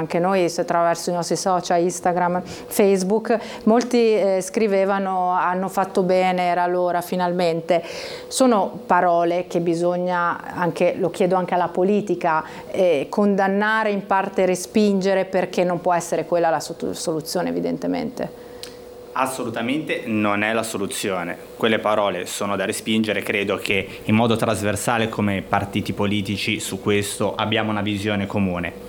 anche noi attraverso i nostri social, Instagram, Facebook, molti scrivevano hanno fatto bene, era l'ora finalmente. Sono parole che bisogna, anche, lo chiedo anche alla politica, condannare, in parte respingere, perché non può essere quella la soluzione evidentemente. Assolutamente non è la soluzione, quelle parole sono da respingere. Credo che in modo trasversale come partiti politici su questo abbiamo una visione comune.